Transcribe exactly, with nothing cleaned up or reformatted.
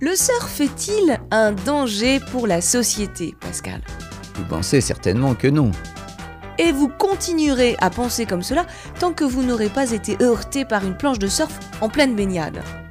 Le surf est-il un danger pour la société, Pascal? Vous pensez certainement que non. Et vous continuerez à penser comme cela tant que vous n'aurez pas été heurté par une planche de surf en pleine baignade.